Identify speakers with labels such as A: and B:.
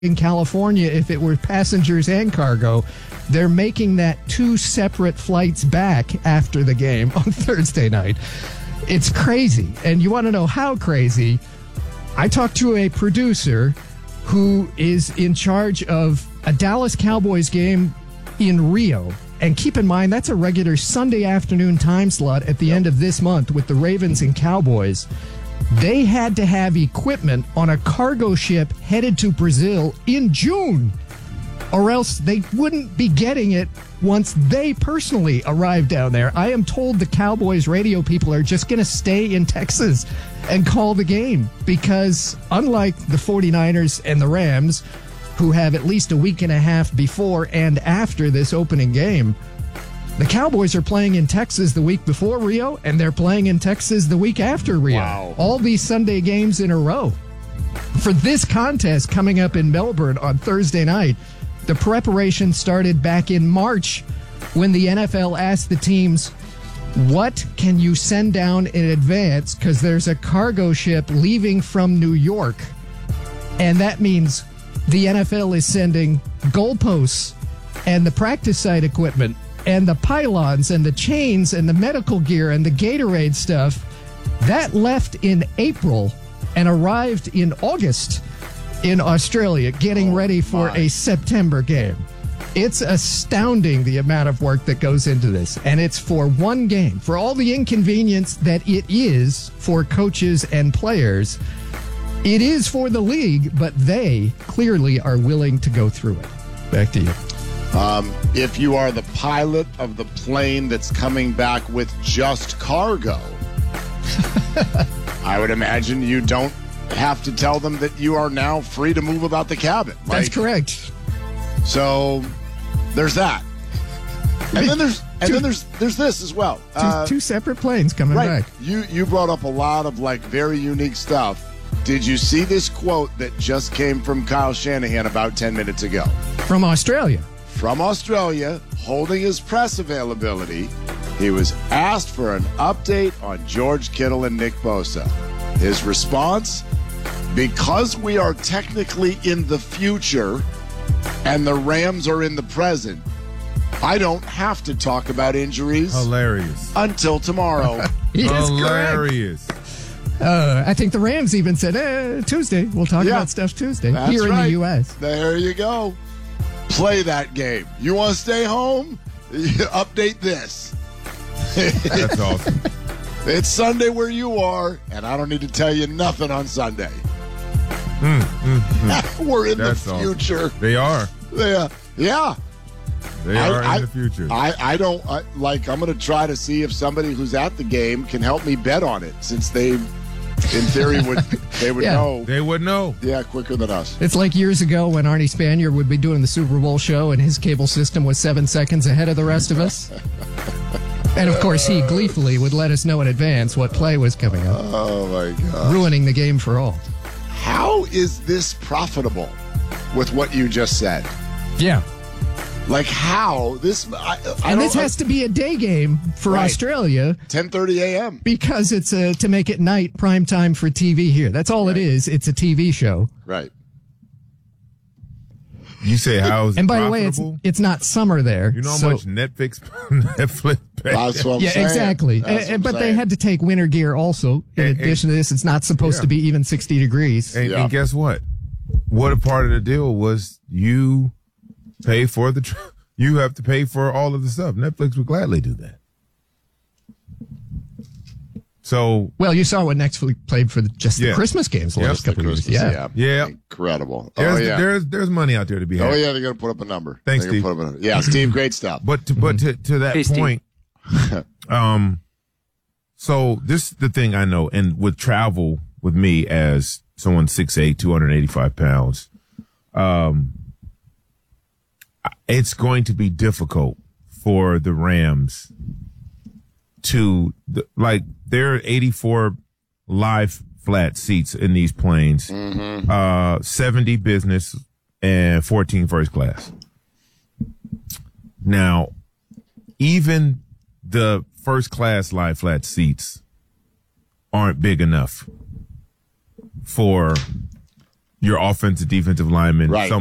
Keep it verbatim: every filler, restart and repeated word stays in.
A: in California if it were passengers and cargo. They're making that two separate flights back after the game on Thursday night. It's crazy. And you want to know how crazy? I talked to a producer who is in charge of a Dallas Cowboys game in Rio. And keep in mind, that's a regular Sunday afternoon time slot at the yep. end of this month with the Ravens and Cowboys. They had to have equipment on a cargo ship headed to Brazil in June, or else they wouldn't be getting it once they personally arrived down there. I am told the Cowboys radio people are just going to stay in Texas and call the game because unlike the 49ers and the Rams, who have at least a week and a half before and after this opening game, the Cowboys are playing in Texas the week before Rio, and they're playing in Texas the week after Rio.
B: Wow.
A: All these Sunday games in a row. For this contest coming up in Melbourne on Thursday night, the preparation started back in March when the N F L asked the teams, what can you send down in advance? Because there's a cargo ship leaving from New York. And that means the N F L is sending goalposts and the practice site equipment and the pylons and the chains and the medical gear and the Gatorade stuff. That left in April and arrived in August in Australia, getting
B: oh,
A: ready for
B: my.
A: a September game. It's astounding the amount of work that goes into this. And it's for one game. For all the inconvenience that it is for coaches and players, it is for the league, but they clearly are willing to go through it. Back to you.
B: Um, if you are the pilot of the plane that's coming back with just cargo, I would imagine you don't have to tell them that you are now free to move about the cabin. Like,
A: that's correct.
B: So there's that. And then there's and
A: two,
B: then there's there's this as well.
A: Two,
B: uh,
A: two separate planes coming
B: right.
A: back.
B: You you brought up a lot of like very unique stuff. Did you see this quote that just came from Kyle Shanahan about ten minutes ago?
A: From Australia.
B: From Australia, holding his press availability, he was asked for an update on George Kittle and Nick Bosa. His response, because we are technically in the future and the Rams are in the present, I don't have to talk about injuries
C: Hilarious.
B: until tomorrow.
A: He is
C: Hilarious.
A: Uh, I think the Rams even said, eh, Tuesday. We'll talk
B: Yeah.
A: about stuff Tuesday
B: That's
A: here in
B: right.
A: the U S.
B: There you go. Play that game. You want to stay home? Update this.
C: That's awesome.
B: It's Sunday where you are, and I don't need to tell you nothing on Sunday.
C: Mm, mm, mm.
B: We're in
C: That's
B: the
C: awesome.
B: future.
C: They are.
B: Yeah. Yeah.
C: They
B: I-
C: are
B: I-
C: in the future.
B: I, I don't, I, like, I'm going to try to see if somebody who's at the game can help me bet on it, since they, in theory, would they would
A: Yeah.
B: know.
C: they would know.
B: Yeah, quicker than us.
A: It's like years ago when Arnie Spanier would be doing the Super Bowl show and his cable system was seven seconds ahead of the rest of us. And, of course, he gleefully would let us know in advance what play was coming up,
B: Oh, my God.
A: ruining the game for all.
B: How is this profitable with what you just said?
A: Yeah.
B: Like, how? This, I, I
A: And
B: don't,
A: this has to be a day game for
B: Right.
A: Australia
B: ten thirty a.m.
A: because it's a, to make it night prime time for T V here. That's all
B: Right.
A: it is. It's a T V show.
B: Right.
C: You say how's
A: And
C: it
A: by the way, it's
C: profitable?
A: it's not summer there.
C: You know how
A: so-
C: much Netflix Netflix pays?
B: That's what I'm
A: Yeah,
B: saying.
A: exactly.
B: That's
A: Uh,
B: what I'm
A: but they
B: saying.
A: had to take winter gear also. In
C: And-
A: addition to this, it's not supposed
C: Yeah.
A: to be even sixty degrees.
C: And,
B: Yeah.
C: and guess what? What a part of the deal was you pay for the. Tr- you have to pay for all of the stuff. Netflix would gladly do that. So
A: Well, you saw what Netflix played for the, just the
C: Yeah.
A: Christmas games the
C: Yep.
A: last couple of years. Yeah.
C: Yeah.
B: Incredible.
C: there's
B: oh, yeah.
C: there's there's money out there to be had.
B: Oh, yeah, they're going to put up a number.
C: Thanks,
B: They're gonna
C: Steve.
B: Put up a number. Yeah, Steve, great stuff.
C: But to, but to, to that
D: Hey, Steve.
C: point, um, so this is the thing I know, and with travel with me as someone six eight, two hundred eighty-five pounds, um, it's going to be difficult for the Rams to, like, there are eighty-four live flat seats in these planes,
B: Mm-hmm.
C: uh, seventy business and fourteen first class. Now, even the first class lie flat seats aren't big enough for your offensive, defensive linemen.
B: Right.
C: Some